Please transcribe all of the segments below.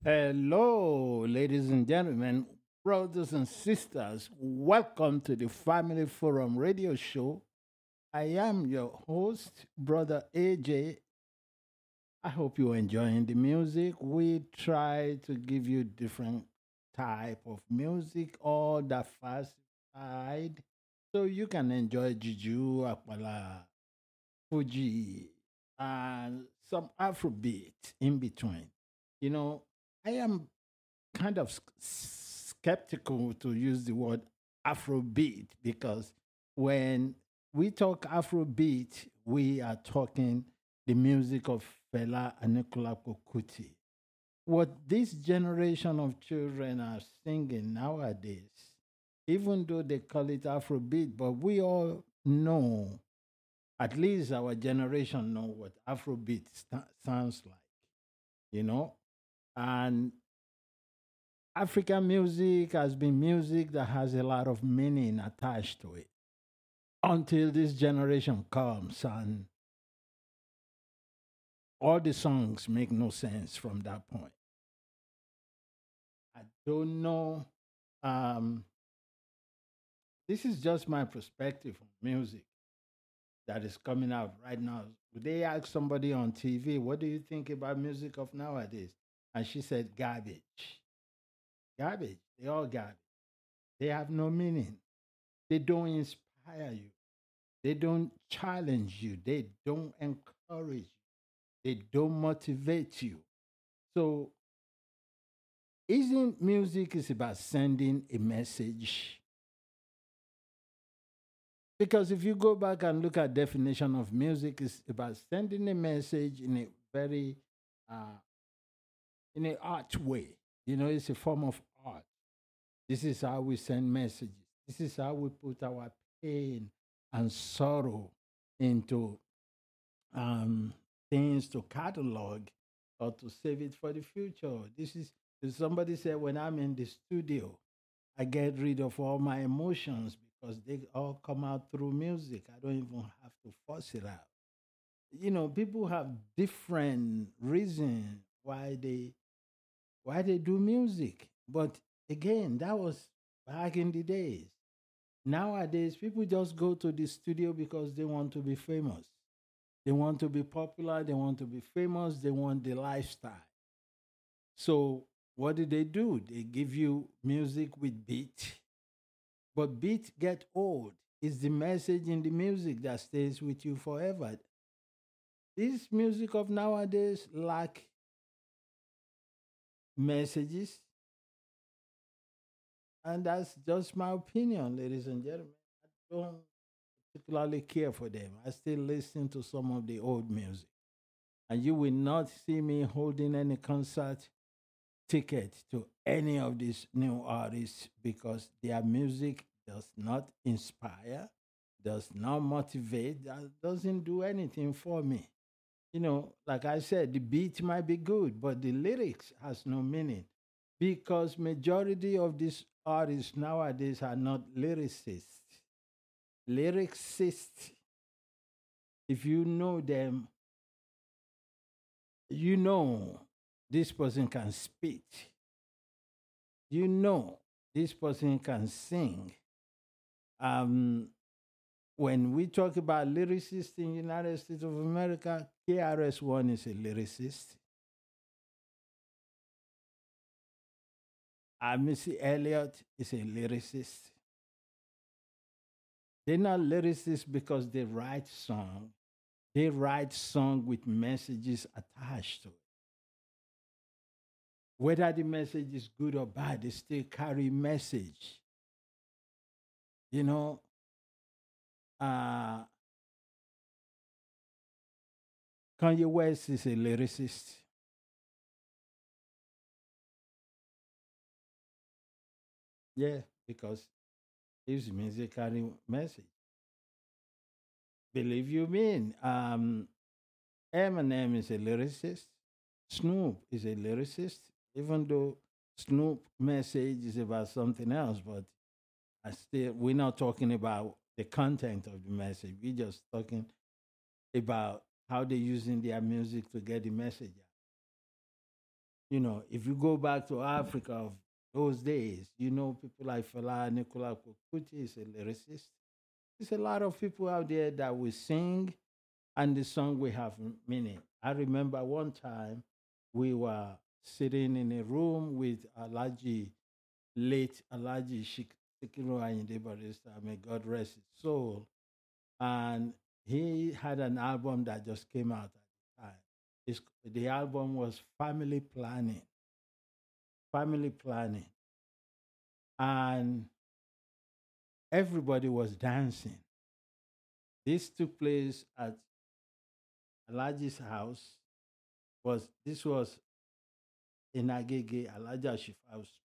Hello, ladies and gentlemen, brothers and sisters. Welcome to the Family Forum radio show. I am your host, Brother AJ. I hope you're enjoying the music. We try to give you different type of music, all that fast side, so you can enjoy Juju, Akpala, Fuji, and some Afrobeat in between. You know, I am kind of skeptical to use the word Afrobeat because when we talk Afrobeat, we are talking the music of Fela and Nicola Kuti. What this generation of children are singing nowadays, even though they call it Afrobeat, but we all know, at least our generation know what Afrobeat sounds like, you know? And African music has been music that has a lot of meaning attached to it until this generation comes and all the songs make no sense from that point. I don't know. Um, this is just my perspective on music that is coming out right now. Would they ask somebody on TV, what do you think about music of nowadays? And she said, garbage. Garbage. They all garbage. They have no meaning. They don't inspire you. They don't challenge you. They don't encourage you. They don't motivate you. So, isn't music is about sending a message? Because if you go back and look at definition of music, it's about sending a message in a very uh, in an art way. You know, it's a form of art. This is how we send messages. This is how we put our pain and sorrow into um, things to catalog or to save it for the future. This is somebody said when I'm in the studio, I get rid of all my emotions because they all come out through music. I don't even have to force it out. You know, people have different reasons why they do music. But again, that was back in the days. Nowadays, people just go to the studio because they want to be famous. They want to be popular. They want to be famous. They want the lifestyle. So, what do? They give you music with beat, but beat get old. It's the message in the music that stays with you forever. This music of nowadays lack messages, and that's just my opinion, ladies and gentlemen. I don't particularly care for them. I still listen to some of the old music. And you will not see me holding any concert ticket to any of these new artists because their music does not inspire, does not motivate, that doesn't do anything for me. You know, like I said, the beat might be good, but the lyrics has no meaning because majority of these artists nowadays are not lyricists. Lyricists, if you know them, you know this person can spit. You know this person can sing. Um, when we talk about lyricists in the United States of America, KRS-One is a lyricist. Missy Elliott is a lyricist. They're not lyricists because they write song. They write song with messages attached to it. Whether the message is good or bad, they still carry message. You know, uh, Kanye West is a lyricist. Yeah, because his music carry message. Believe you mean. Eminem is a lyricist. Snoop is a lyricist, even though Snoop message is about something else, but we're not talking about the content of the message. We're just talking about how they're using their music to get the message out. If you go back to Africa of those days, people like Fela Nicola Kuti is a lyricist. There's a lot of people out there that will sing, and the song will have meaning. I remember one time we were sitting in a room with late Alaji Sikiru Ayinde Barrister, may God rest his soul. And he had an album that just came out at the time. The album was Family Planning. Family Planning. And everybody was dancing. This took place at Alaji's house. This was in Agege, Alaja Shifau Street.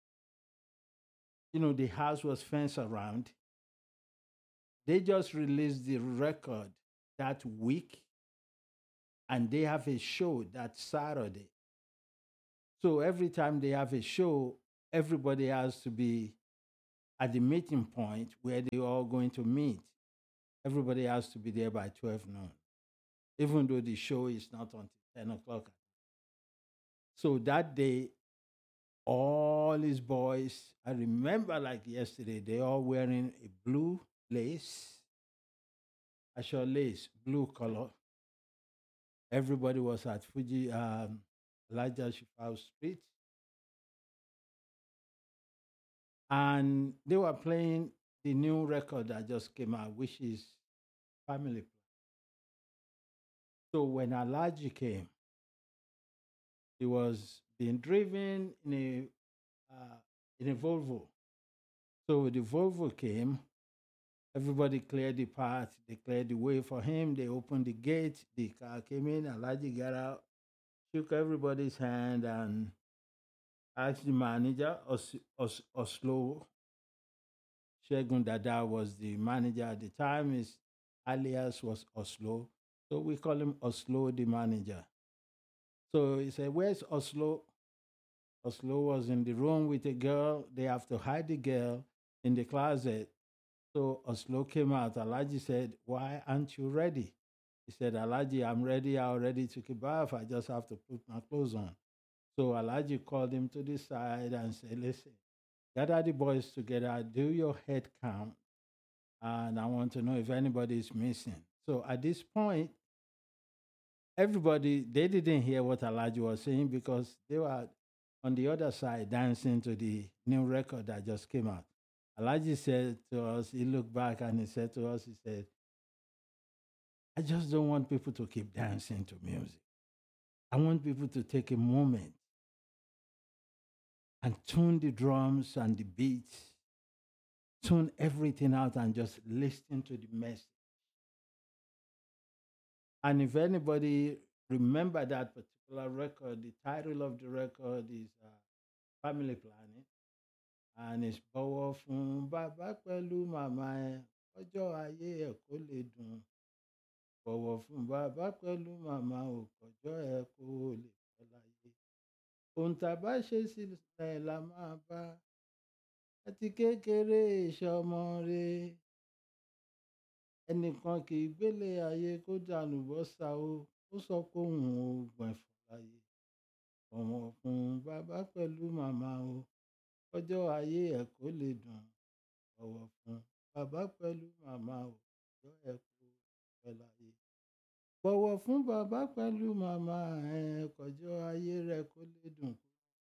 The house was fenced around. They just released the record that week, and they have a show that Saturday. So every time they have a show, everybody has to be at the meeting point where they're all going to meet. Everybody has to be there by 12 noon, even though the show is not until 10 o'clock. So that day, all his boys, I remember like yesterday, they all wearing a blue lace, actual lace, blue color. Everybody was at Fuji, Elijah Shifao Street. And they were playing the new record that just came out, which is Family Plan. So when Alaji came, he was being driven in a Volvo. So when the Volvo came, everybody cleared the path. They cleared the way for him. They opened the gate. The car came in. Alaji got out, shook everybody's hand, and asked the manager, Oslo. Shegun Dada was the manager at the time. His alias was Oslo. So we call him Oslo, the manager. So he said, "Where's Oslo?" Oslo was in the room with a girl. They have to hide the girl in the closet. So Oslo came out. Alaji said, "Why aren't you ready?" He said, "Alaji, I'm ready. I already took a bath. I just have to put my clothes on." So Alaji called him to the side and said, "Listen, gather the boys together, do your head count, and I want to know if anybody is missing." So at this point, everybody, they didn't hear what Alaji was saying because they were on the other side dancing to the new record that just came out. Alaji said to us, he looked back and he said to us, he said, "I just don't want people to keep dancing to music. I want people to take a moment and tune the drums and the beats, tune everything out and just listen to the message." And if anybody remember that particular record, the title of the record is Family Planning, and it's bọ̀wọ̀ fún bàbá pẹ̀lú màmá ẹ̀ ọjọ́ ayé ẹ̀ kó lè dùn. Bọ̀wọ̀ fún bàbá pẹ̀lú màmá ò kọjọ́ ẹ̀ kó lè pẹ́ láyé. Ohun tá a bá ṣe sílẹ̀ la máa bá. Àti kékeré ìṣọmọ re. Ẹnìkan kì í gbélé ayé kó dànù bọ́sà o. Ó sọ pé òun ò gbẹ̀fọ́ láyé. Bọ̀wọ̀ fún bàbá pẹ̀lú màmá o. Ọjọ́ ayé ẹ̀ kó lè dùn. Bọ̀wọ̀ fún bàbá pẹ̀lú màmá o. Ọjọ́ ẹ̀ kó pẹ́ láyé. Bọ̀wọ̀ fún bàbá pẹ̀lú màmá ẹ̀ kọjọ́ ayé rẹ̀ kó lè dùn.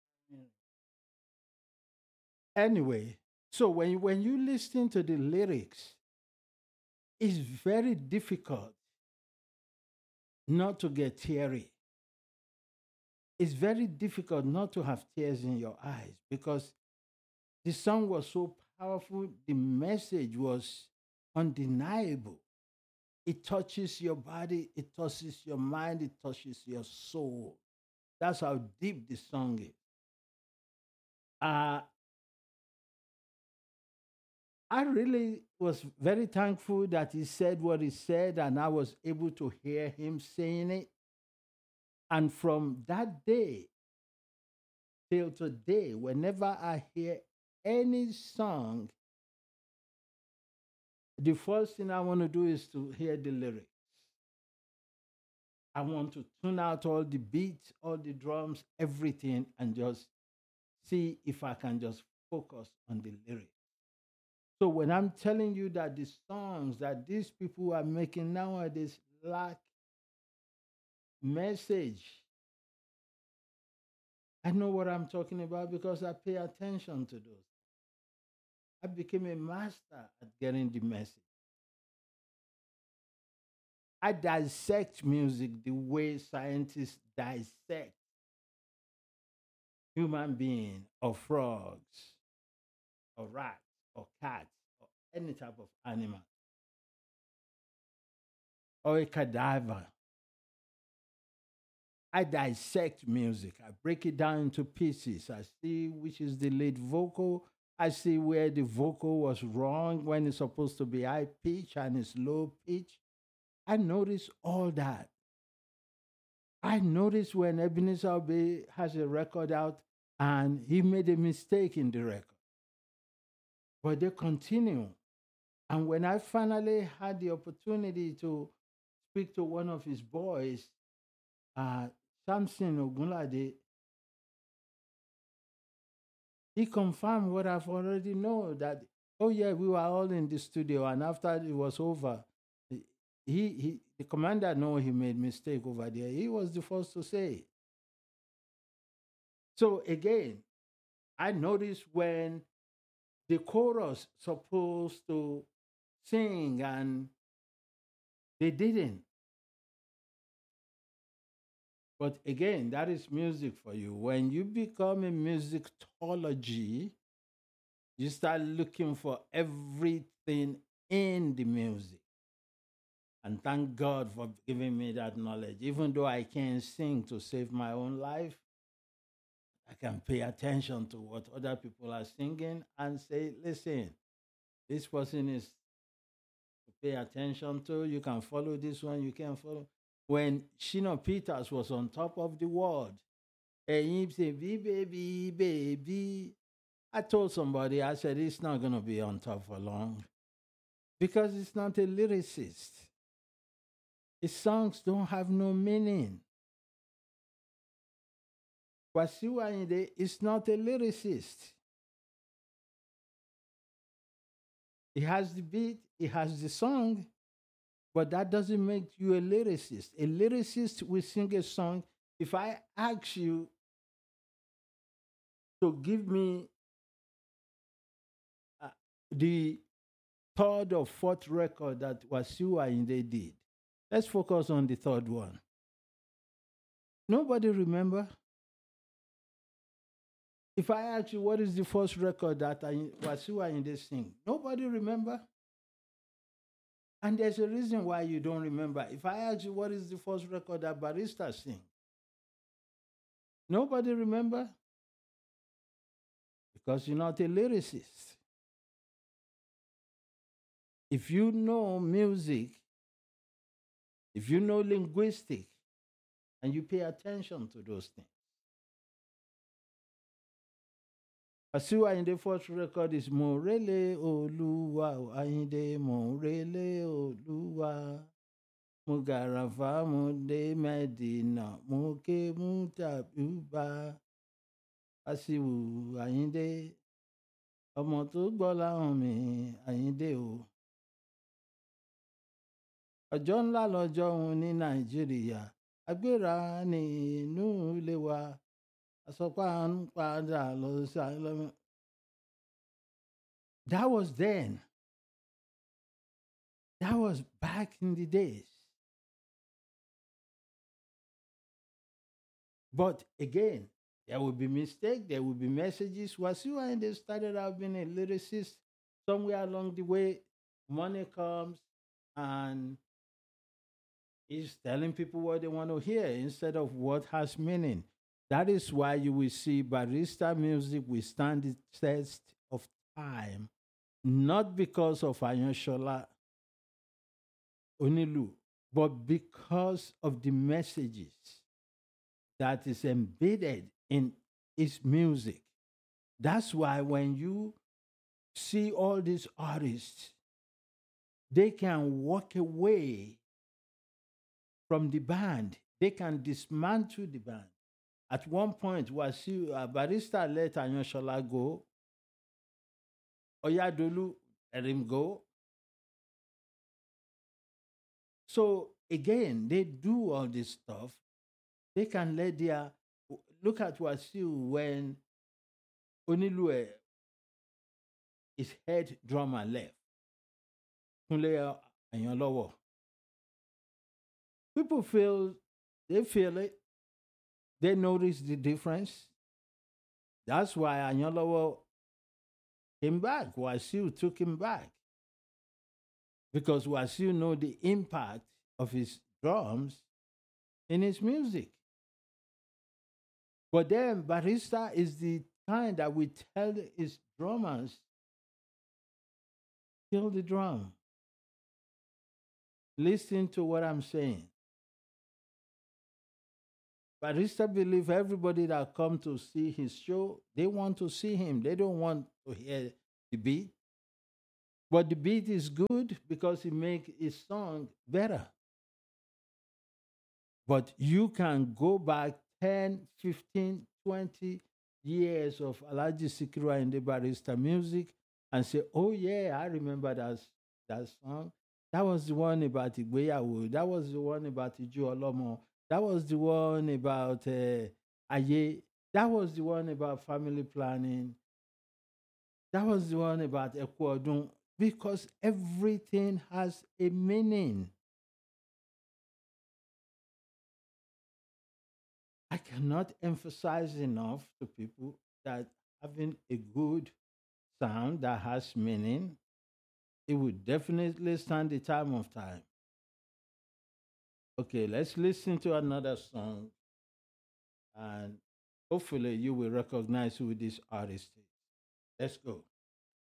Anyway, so when you listen to the lyrics, it's very difficult not to get teary. It's very difficult not to have tears in your eyes because the song was so powerful. The message was undeniable. It touches your body, it touches your mind, it touches your soul. That's how deep the song is. I really was very thankful that he said what he said, and I was able to hear him saying it. And from that day till today, whenever I hear any song, the first thing I want to do is to hear the lyrics. I want to tune out all the beats, all the drums, everything, and just see if I can just focus on the lyrics. So when I'm telling you that the songs that these people are making nowadays lack message, I know what I'm talking about because I pay attention to those. I became a master at getting the message. I dissect music the way scientists dissect human beings or frogs or rats or cats or any type of animal or a cadaver. I dissect music. I break it down into pieces. I see which is the lead vocal. I see where the vocal was wrong when it's supposed to be high pitch and it's low pitch. I notice all that. I notice when Ebenezer Obey has a record out and he made a mistake in the record. But they continue. And when I finally had the opportunity to speak to one of his boys, Samson Ogunlade, he confirmed what I've already known that, oh yeah, we were all in the studio, and after it was over, the commander know he made mistake over there. He was the first to say it. So again, I noticed when the chorus supposed to sing and they didn't. But again, that is music for you. When you become a musicology, you start looking for everything in the music. And thank God for giving me that knowledge. Even though I can't sing to save my own life, I can pay attention to what other people are singing and say, listen, this person is to pay attention to. You can follow this one, you can follow. When Shino Peters was on top of the world, and he said, baby, baby. I told somebody, I said, it's not going to be on top for long because it's not a lyricist. His songs don't have no meaning. Wasiu Ayinde is not a lyricist. He has the beat, he has the song, but that doesn't make you a lyricist. A lyricist will sing a song. If I ask you to give me the third or fourth record that Wasiu Ayinde did, let's focus on the third one. Nobody remember. If I ask you what is the first record that Wasiu Ayinde sing, nobody remember. And there's a reason why you don't remember. If I ask you what is the first record that Barrister sing, nobody remember. Because you're not a lyricist. If you know music, if you know linguistics, and you pay attention to those things. Wasiu Ayinde first record is Morele Oluwa, Ayinde Morele Oluwa, Mugarafa Mude Medina, Muke Mutabuba, Wasiu Ayinde, ọmọ tó gbọ́ láwọn mi Ayinde o. Ọjọ́ ńlá lọ́jọ́ òun ní Nàìjíríà, agbéra ní inú ilé wa, àsọpá ń padà lọ sí àlọ́. That was then. That was back in the days. But again, there will be mistakes, there will be messages. Wasiu Ayinde started out being a lyricist. Somewhere along the way, money comes and he's telling people what they want to hear instead of what has meaning. That is why you will see Barrister music will stand the test of time, not because of Ayonshola Onilu, but because of the messages that is embedded in his music. That's why when you see all these artists, they can walk away from the band They can dismantle the band. At one point, Barrister let Anyoshola go, Oyadolu let him go. So again, they do all this stuff. They can let their look at Wasiu when Onilue, his head drummer, left. Kunle Anyolowo. People feel it. They notice the difference. That's why Anyolowo came back. Wasiu took him back. Because Wasiu know the impact of his drums in his music. But then Barrister is the kind that we tell his drummers, kill the drum. Listen to what I'm saying. Barrister believe everybody that come to see his show, they want to see him. They don't want to hear the beat. But the beat is good because it makes his song better. But you can go back 10, 15, 20 years of Alhaji Sikiru Ayinde Barrister music and say, oh yeah, I remember that song. That was the one about Igbeyawo. That was the one about Iju Olomo. That was the one about Aye. That was the one about family planning. That was the one about Ekwodun. Because everything has a meaning. I cannot emphasize enough to people that having a good sound that has meaning, it would definitely stand the time of time. Okay, let's listen to another song, and hopefully you will recognize who this artist is. Let's go.